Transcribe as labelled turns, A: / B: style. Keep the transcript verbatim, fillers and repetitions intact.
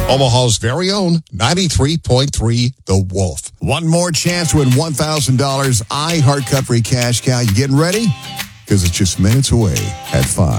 A: Omaha's very own ninety-three point three The Wolf.
B: One more chance to win one thousand dollars iHeart Country Cash Cow. You getting ready? Because it's just minutes away at five.